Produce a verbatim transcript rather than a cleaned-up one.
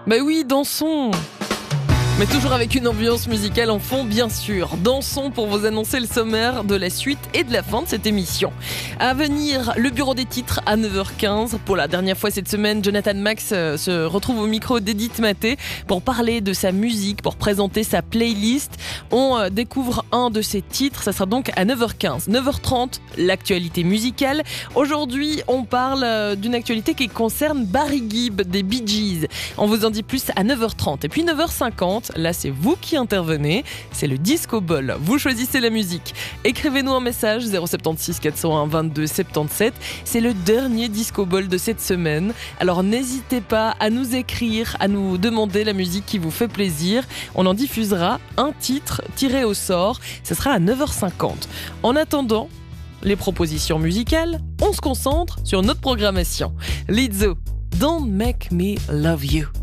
Bah oui, dansons. Mais toujours avec une ambiance musicale en fond, bien sûr. Dansons pour vous annoncer le sommaire de la suite et de la fin de cette émission. À venir, le bureau des titres à neuf heures quinze. Pour la dernière fois cette semaine, Jonathan Max se retrouve au micro d'Edith Maté pour parler de sa musique, pour présenter sa playlist. On découvre un de ses titres, ça sera donc à neuf heures quinze. neuf heures trente, l'actualité musicale. Aujourd'hui, on parle d'une actualité qui concerne Barry Gibb des Bee Gees. On vous en dit plus à neuf heures trente. Et puis neuf heures cinquante, là c'est vous qui intervenez, c'est le Disco Ball. Vous choisissez la musique. Écrivez-nous un message zéro sept six quatre zéro un vingt-deux soixante-dix-sept. C'est le dernier Disco Ball de cette semaine. Alors n'hésitez pas à nous écrire, à nous demander la musique qui vous fait plaisir. On en diffusera un titre tiré au sort. Ce sera à neuf heures cinquante. En attendant, les propositions musicales, on se concentre sur notre programmation. Lizzo, Don't Make Me Love You.